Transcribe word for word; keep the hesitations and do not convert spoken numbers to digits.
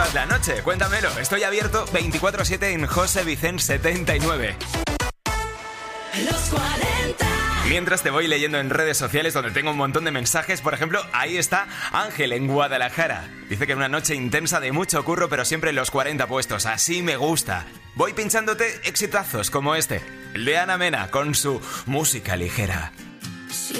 llevas la noche? Cuéntamelo. Estoy abierto veinticuatro siete en José Vicente setenta y nueve. Los cuarenta. Mientras te voy leyendo en redes sociales donde tengo un montón de mensajes. Por ejemplo, ahí está Ángel en Guadalajara. Dice que una noche intensa de mucho curro, pero siempre en los cuarenta puestos. Así me gusta. Voy pinchándote exitazos como este. El de Ana Mena con su música ligera.